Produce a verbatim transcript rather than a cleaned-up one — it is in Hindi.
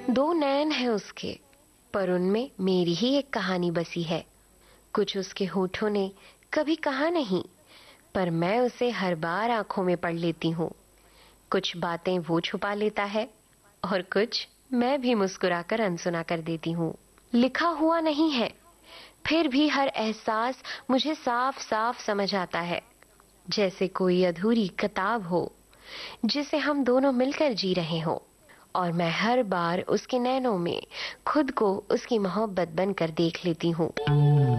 दो नैन है उसके, पर उनमें मेरी ही एक कहानी बसी है। कुछ उसके होठों ने कभी कहा नहीं, पर मैं उसे हर बार आंखों में पढ़ लेती हूँ। कुछ बातें वो छुपा लेता है और कुछ मैं भी मुस्कुराकर अनसुना कर देती हूँ। लिखा हुआ नहीं है, फिर भी हर एहसास मुझे साफ साफ समझ आता है, जैसे कोई अधूरी किताब हो जिसे हम दोनों मिलकर जी रहे हों। और मैं हर बार उसके नैनों में खुद को उसकी मोहब्बत बनकर देख लेती हूँ।